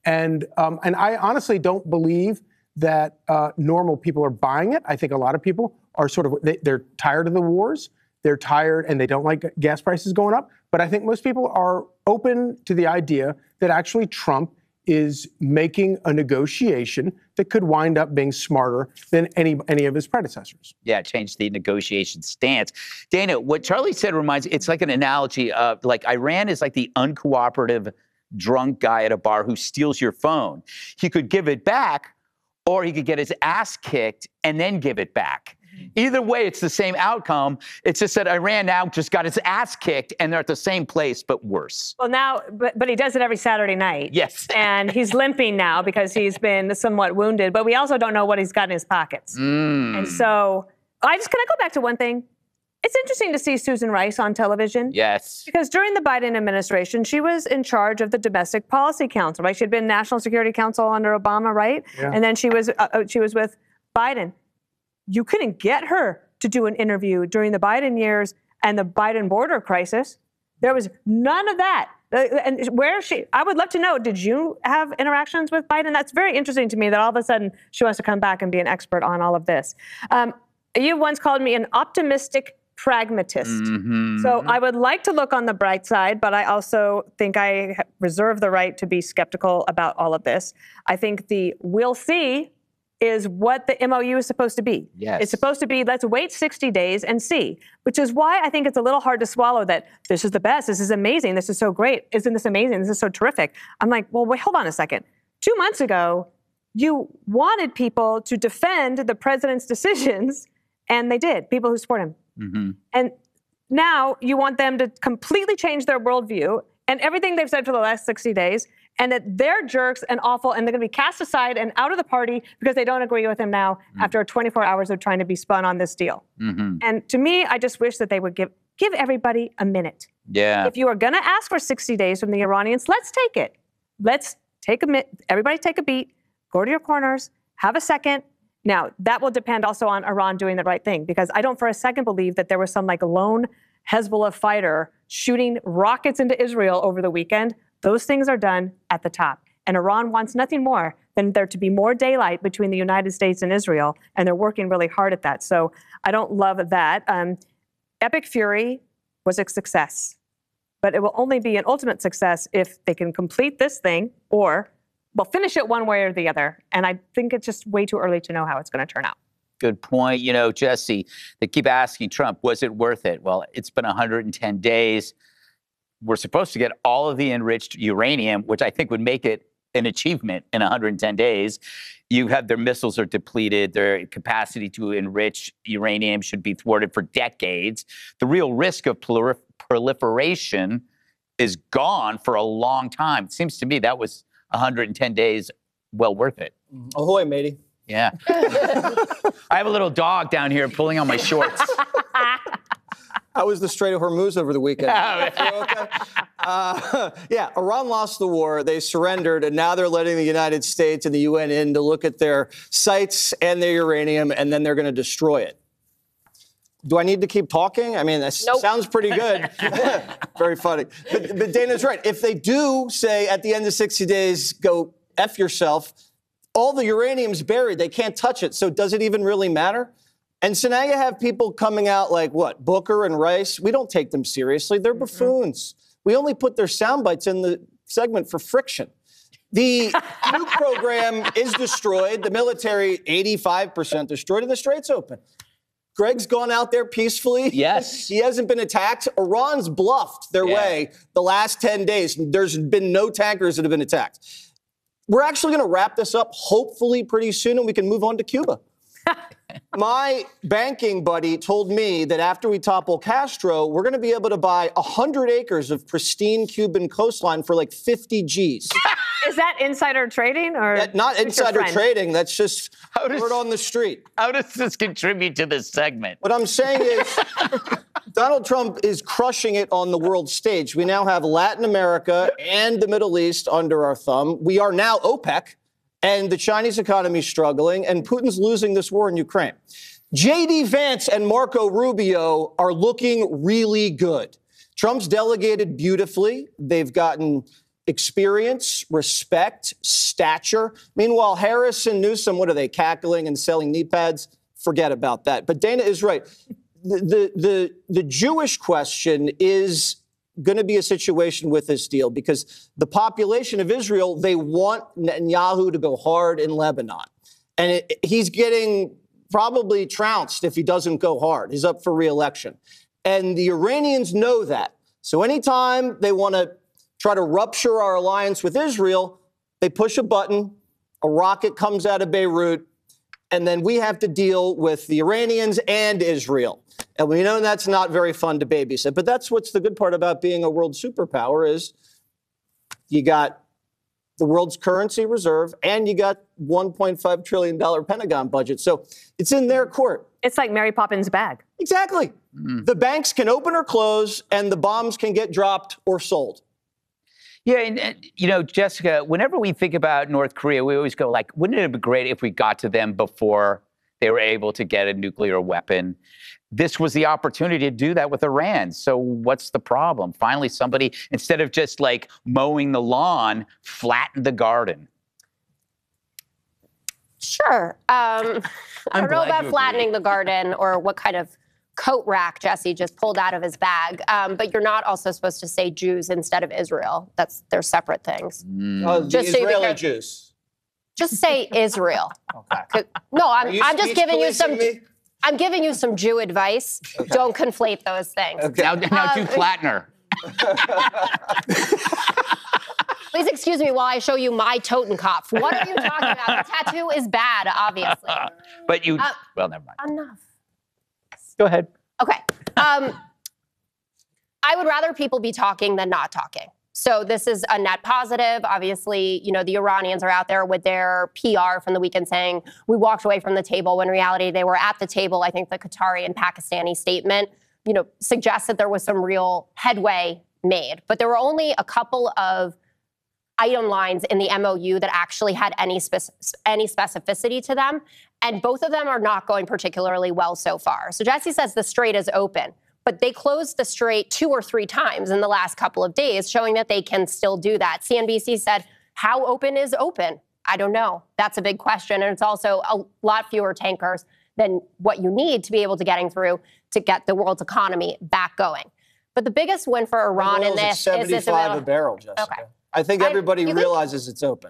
And I honestly don't believe that normal people are buying it. I think a lot of people are they're tired of the wars. They're tired and they don't like gas prices going up. But I think most people are open to the idea that actually Trump is making a negotiation that could wind up being smarter than any of his predecessors. Yeah, change the negotiation stance. Dana, what Charlie said it's like an analogy of like Iran is like the uncooperative drunk guy at a bar who steals your phone. He could give it back, or he could get his ass kicked and then give it back. Either way, it's the same outcome. It's just that Iran now just got its ass kicked, and they're at the same place, but worse. Well, now, but he does it every Saturday night. Yes. And he's limping now because he's been somewhat wounded, but we also don't know what he's got in his pockets. And so, can I go back to one thing? It's interesting to see Susan Rice on television. Yes. Because during the Biden administration, she was in charge of the Domestic Policy Council, right? She had been National Security Council under Obama, right? Yeah. And then she was with Biden. You couldn't get her to do an interview during the Biden years and the Biden border crisis. There was none of that. And where is she? I would love to know, did you have interactions with Biden? That's very interesting to me that all of a sudden she wants to come back and be an expert on all of this. You once called me an optimistic pragmatist. So I would like to look on the bright side, but I also think I reserve the right to be skeptical about all of this. I think the we'll see is what the MOU is supposed to be. Yes. It's supposed to be, let's wait 60 days and see, which is why I think it's a little hard to swallow that this is the best, this is amazing, this is so great, isn't this amazing, this is so terrific. I'm like, well, wait, hold on a second. 2 months ago, you wanted people to defend the president's decisions, and they did, people who support him. And now you want them to completely change their worldview and everything they've said for the last 60 days, and that they're jerks and awful, and they're going to be cast aside and out of the party because they don't agree with him now after 24 hours of trying to be spun on this deal. And to me, I just wish that they would give everybody a minute. Yeah. If you are going to ask for 60 days from the Iranians, let's take it. Let's take a minute. Everybody take a beat. Go to your corners. Have a second. Now, that will depend also on Iran doing the right thing, because I don't for a second believe that there was some lone Hezbollah fighter shooting rockets into Israel over the weekend. Those things are done at the top. And Iran wants nothing more than there to be more daylight between the United States and Israel, and they're working really hard at that. So I don't love that. Epic Fury was a success, but it will only be an ultimate success if they can complete this thing or, well, finish it one way or the other. And I think it's just way too early to know how it's going to turn out. Good point. Jesse, they keep asking Trump, was it worth it? Well, it's been 110 days. We're supposed to get all of the enriched uranium, which I think would make it an achievement in 110 days. You have their missiles are depleted. Their capacity to enrich uranium should be thwarted for decades. The real risk of proliferation is gone for a long time. It seems to me that was 110 days well worth it. Ahoy, matey. Yeah. I have a little dog down here pulling on my shorts. How was the Strait of Hormuz over the weekend? Okay? Yeah, Iran lost the war. They surrendered, and now they're letting the United States and the UN in to look at their sites and their uranium, and then they're going to destroy it. Do I need to keep talking? I mean, that sounds pretty good. Very funny. But Dana's right. If they do say at the end of 60 days, go F yourself, all the uranium's buried. They can't touch it. So does it even really matter? And so now you have people coming out like, what, Booker and Rice? We don't take them seriously. They're buffoons. We only put their sound bites in the segment for friction. The nuke program is destroyed. The military, 85% destroyed, and the Strait's open. Greg's gone out there peacefully. Yes. He hasn't been attacked. Iran's bluffed their way the last 10 days. There's been no tankers that have been attacked. We're actually going to wrap this up, hopefully pretty soon, and we can move on to Cuba. My banking buddy told me that after we topple Castro, we're going to be able to buy 100 acres of pristine Cuban coastline for like 50 G's. Is that insider trading or not insider trading? That's just word on the street. How does this contribute to this segment? What I'm saying is Donald Trump is crushing it on the world stage. We now have Latin America and the Middle East under our thumb. We are now OPEC. And the Chinese economy is struggling, and Putin's losing this war in Ukraine. J.D. Vance and Marco Rubio are looking really good. Trump's delegated beautifully. They've gotten experience, respect, stature. Meanwhile, Harris and Newsom, what are they, cackling and selling knee pads? Forget about that. But Dana is right. The Jewish question is going to be a situation with this deal because the population of Israel, they want Netanyahu to go hard in Lebanon. And he's getting probably trounced if he doesn't go hard. He's up for re-election. And the Iranians know that. So anytime they want to try to rupture our alliance with Israel, they push a button, a rocket comes out of Beirut, and then we have to deal with the Iranians and Israel. And we know that's not very fun to babysit. But that's what's the good part about being a world superpower is you got the world's currency reserve and you got $1.5 trillion Pentagon budget. So it's in their court. It's like Mary Poppins' bag. Exactly. The banks can open or close and the bombs can get dropped or sold. Yeah, and Jessica, whenever we think about North Korea, we always go like, wouldn't it be great if we got to them before they were able to get a nuclear weapon? This was the opportunity to do that with Iran. So what's the problem? Finally, somebody, instead of just like mowing the lawn, flattened the garden. Sure. I don't know about flattening the garden or what kind of coat rack Jesse just pulled out of his bag. But you're not also supposed to say Jews instead of Israel. They're separate things. The Israeli Jews. Just say Israel. Okay. No, I'm just giving you some. Me? I'm giving you some Jew advice. Okay. Don't conflate those things. Okay. Now do flatten her. Please excuse me while I show you my Totenkopf. What are you talking about? The tattoo is bad, obviously. But you, well, never mind. Enough. Go ahead. Okay. I would rather people be talking than not talking. So this is a net positive. Obviously, the Iranians are out there with their PR from the weekend saying we walked away from the table when in reality they were at the table. I think the Qatari and Pakistani statement, suggests that there was some real headway made. But there were only a couple of item lines in the MOU that actually had any specificity to them. And both of them are not going particularly well so far. So Jesse says the Strait is open. But they closed the Strait 2 or 3 times in the last couple of days, showing that they can still do that. CNBC said, how open is open? I don't know. That's a big question. And it's also a lot fewer tankers than what you need to be able to getting through to get the world's economy back going. But the biggest win for Iran in this is this $75 a barrel, Jessica. Okay. I think everybody realizes it's open.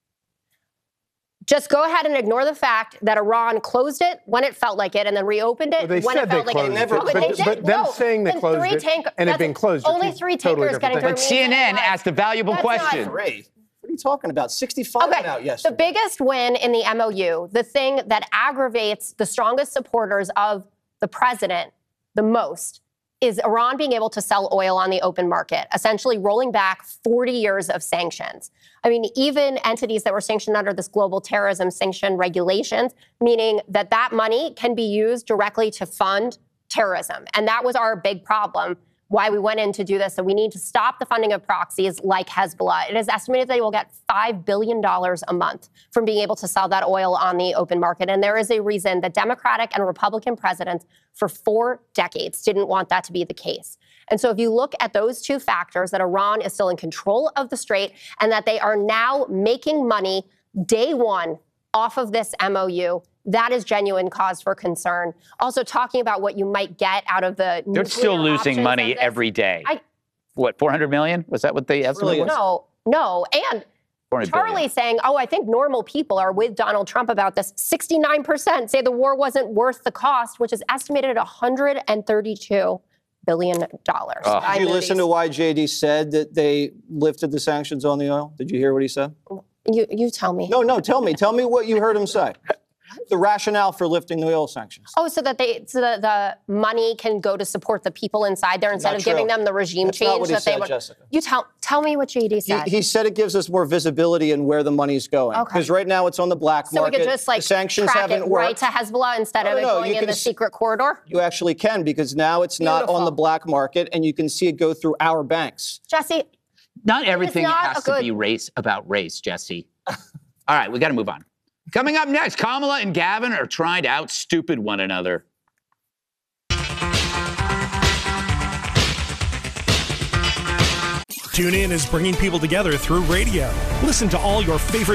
Just go ahead and ignore the fact that Iran closed it when it felt like it and then reopened it when it felt like it. But them saying they closed it and it being closed. Only 3 tankers getting through. But CNN asked a valuable question. What are you talking about? 65 went out yesterday. The biggest win in the MOU, the thing that aggravates the strongest supporters of the president the most, is Iran being able to sell oil on the open market, essentially rolling back 40 years of sanctions. I mean, even entities that were sanctioned under this global terrorism sanction regulations, meaning that money can be used directly to fund terrorism. And that was our big problem, why we went in to do this. So we need to stop the funding of proxies like Hezbollah. It is estimated they will get $5 billion a month from being able to sell that oil on the open market. And there is a reason that Democratic and Republican presidents for 4 decades didn't want that to be the case. And so if you look at those 2 factors, that Iran is still in control of the Strait and that they are now making money day one off of this MOU, that is genuine cause for concern. Also talking about what you might get out of the nuclear They're still losing money every day. What, 400 million? Was that what they estimated? No. And Charlie saying, I think normal people are with Donald Trump about this. 69% say the war wasn't worth the cost, which is estimated at $132 billion. Did you listen to why JD said that they lifted the sanctions on the oil? Did you hear what he said? You tell me. No, tell me. Tell me what you heard him say. The rationale for lifting the oil sanctions. So that the money can go to support the people inside there instead of giving them the regime change. Not what he said, Jessica. You tell me what JD said. He said it gives us more visibility in where the money's going. Because right now it's on the black market. So we could just the sanctions track haven't it worked. right to Hezbollah instead of it going in the secret corridor? You actually can, because now it's not on the black market and you can see it go through our banks. Jesse. Not everything has to be about race, Jesse. All right, we got to move on. Coming up next, Kamala and Gavin are trying to out-stupid one another. TuneIn is bringing people together through radio. Listen to all your favorite